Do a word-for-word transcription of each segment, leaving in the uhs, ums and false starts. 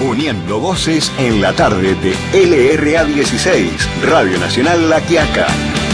uniendo voces en la tarde de L R A dieciséis, Radio Nacional La Quiaca.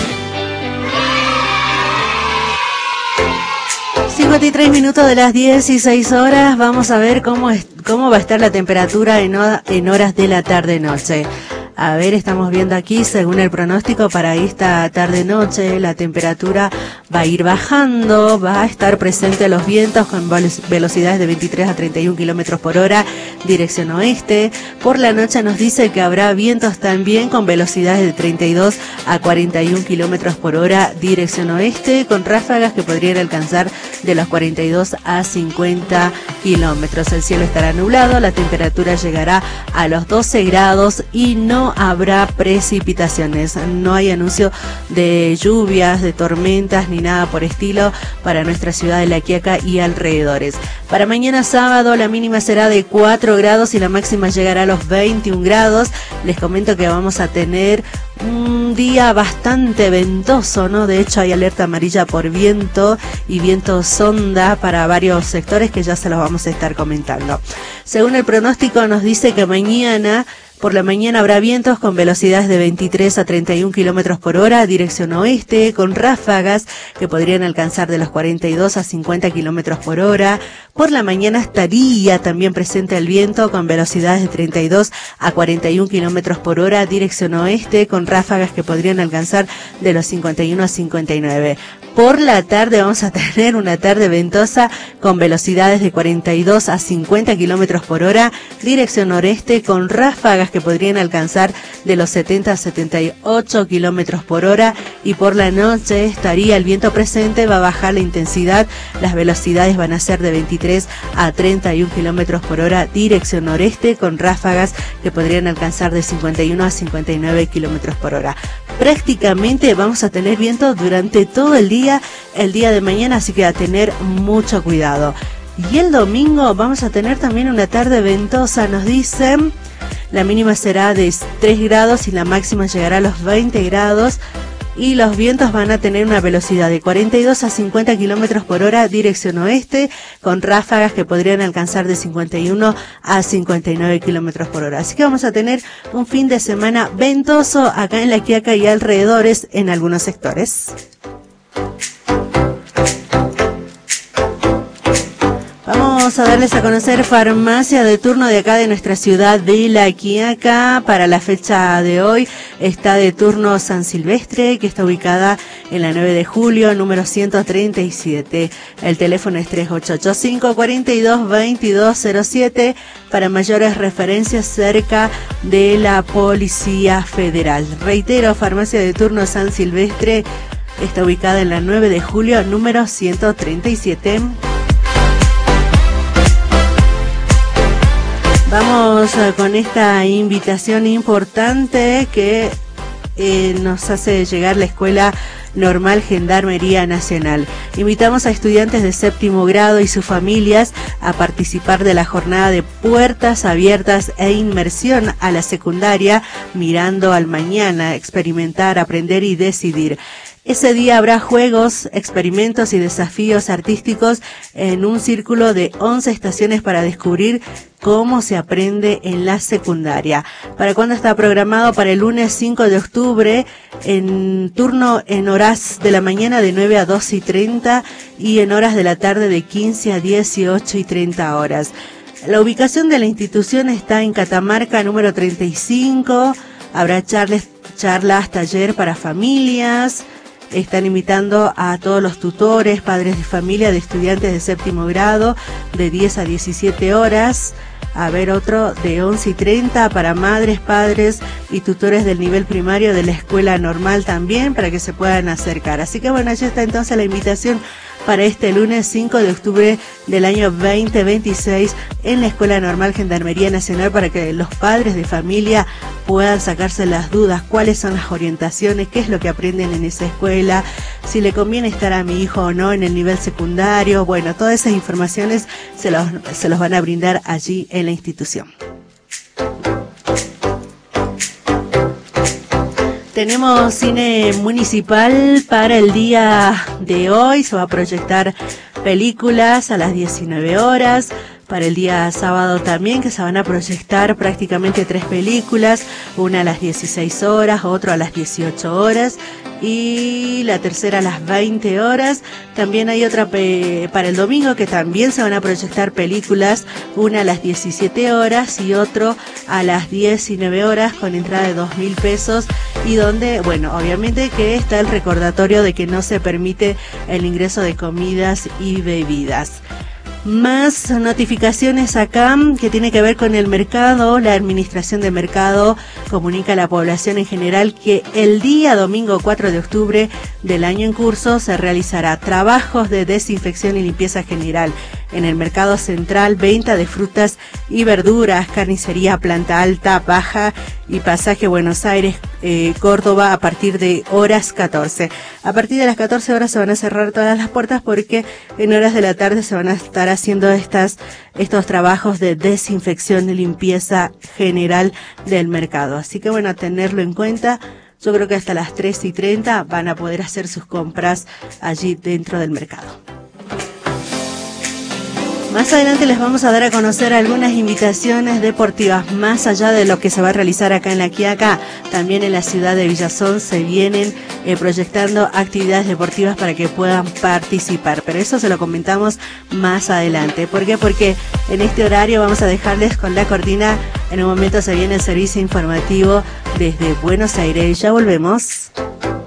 cincuenta y tres minutos de las dieciséis horas, vamos a ver cómo, es, cómo va a estar la temperatura en, en horas de la tarde-noche. A ver, estamos viendo aquí, según el pronóstico para esta tarde-noche, la temperatura va a ir bajando, va a estar presente los vientos con velocidades de veintitrés a treinta y un kilómetros por hora, dirección oeste. Por la noche nos dice que habrá vientos también con velocidades de treinta y dos a cuarenta y un kilómetros por hora, dirección oeste, con ráfagas que podrían alcanzar de los cuarenta y dos a cincuenta kilómetros. El cielo estará nublado, la temperatura llegará a los doce grados y no habrá precipitaciones. No hay anuncio de lluvias, de tormentas ni nada por estilo para nuestra ciudad de La Quiaca y alrededores. Para mañana sábado la mínima será de cuatro grados y la máxima llegará a los veintiún grados. Les comento que vamos a tener un día bastante ventoso, ¿no? De hecho hay alerta amarilla por viento y viento sonda para varios sectores que ya se los vamos a estar comentando. Según el pronóstico nos dice que mañana por la mañana habrá vientos con velocidades de veintitrés a treinta y un kilómetros por hora, dirección oeste, con ráfagas que podrían alcanzar de los cuarenta y dos a cincuenta kilómetros por hora. Por la mañana estaría también presente el viento con velocidades de treinta y dos a cuarenta y un kilómetros por hora, dirección oeste, con ráfagas que podrían alcanzar de los cincuenta y uno a cincuenta y nueve. Por la tarde vamos a tener una tarde ventosa con velocidades de cuarenta y dos a cincuenta kilómetros por hora, dirección noreste, con ráfagas que podrían alcanzar de los setenta a setenta y ocho kilómetros por hora. Y por la noche estaría el viento presente, va a bajar la intensidad, las velocidades van a ser de veintitrés a treinta y un kilómetros por hora, dirección noreste, con ráfagas que podrían alcanzar de cincuenta y uno a cincuenta y nueve kilómetros por hora. Prácticamente vamos a tener viento durante todo el día, el día de mañana, así que a tener mucho cuidado. Y el domingo vamos a tener también una tarde ventosa, nos dicen. La mínima será de tres grados y la máxima llegará a los veinte grados. Y los vientos van a tener una velocidad de cuarenta y dos a cincuenta kilómetros por hora, dirección oeste, con ráfagas que podrían alcanzar de cincuenta y uno a cincuenta y nueve kilómetros por hora. Así que vamos a tener un fin de semana ventoso acá en La Quiaca y alrededores en algunos sectores. Vamos a darles a conocer farmacia de turno de acá de nuestra ciudad de La Quiaca. Para la fecha de hoy está de turno San Silvestre, que está ubicada en la nueve de julio, número ciento treinta y siete. El teléfono es tres ocho ocho cinco, cuatro dos, dos dos cero siete para mayores referencias cerca de la Policía Federal. Reitero, farmacia de turno San Silvestre está ubicada en la nueve de julio, número ciento treinta y siete. Vamos uh, con esta invitación importante que eh, nos hace llegar la Escuela Normal Gendarmería Nacional. Invitamos a estudiantes de séptimo grado y sus familias a participar de la jornada de puertas abiertas e inmersión a la secundaria, mirando al mañana, experimentar, aprender y decidir. Ese día habrá juegos, experimentos y desafíos artísticos en un círculo de once estaciones para descubrir cómo se aprende en la secundaria. ¿Para cuándo está programado? Para el lunes cinco de octubre, en turno en horas de la mañana de nueve a doce y treinta y en horas de la tarde de quince a dieciocho y treinta horas. La ubicación de la institución está en Catamarca, número treinta y cinco. Habrá charlas, charlas, taller para familias. Están invitando a todos los tutores, padres de familia de estudiantes de séptimo grado de diez a diecisiete horas. A ver, otro de once y treinta para madres, padres y tutores del nivel primario de la escuela normal también, para que se puedan acercar. Así que bueno, allí está entonces la invitación para este lunes cinco de octubre del año veinte veintiséis en la Escuela Normal Gendarmería Nacional, para que los padres de familia puedan sacarse las dudas, cuáles son las orientaciones, qué es lo que aprenden en esa escuela, si le conviene estar a mi hijo o no en el nivel secundario. Bueno, todas esas informaciones se los, se los van a brindar allí en la institución. Tenemos cine municipal para el día de hoy. Se va a proyectar películas a las diecinueve horas. para el día sábado también, que se van a proyectar prácticamente tres películas, una a las dieciséis horas, otra a las dieciocho horas y la tercera a las veinte horas. También hay otra pe- para el domingo que también se van a proyectar películas, una a las diecisiete horas y otro a las diecinueve horas con entrada de dos mil pesos, y donde, bueno, obviamente que está el recordatorio de que no se permite el ingreso de comidas y bebidas. Más notificaciones acá que tiene que ver con el mercado. La Administración de Mercado comunica a la población en general que el día domingo cuatro de octubre del año en curso se realizará trabajos de desinfección y limpieza general en el mercado central, venta de frutas y verduras, carnicería Planta Alta, Baja y Pasaje Buenos Aires, eh, Córdoba, a partir de horas catorce. A partir de las catorce horas se van a cerrar todas las puertas porque en horas de la tarde se van a estar haciendo estas, estos trabajos de desinfección y limpieza general del mercado. Así que bueno, a tenerlo en cuenta. Yo creo que hasta las tres y treinta van a poder hacer sus compras allí dentro del mercado. Más adelante les vamos a dar a conocer algunas invitaciones deportivas, más allá de lo que se va a realizar acá en La Quiaca. También en la ciudad de Villazón se vienen eh, proyectando actividades deportivas para que puedan participar, pero eso se lo comentamos más adelante. ¿Por qué? Porque en este horario vamos a dejarles con la cortina. En un momento se viene el servicio informativo desde Buenos Aires. Ya volvemos.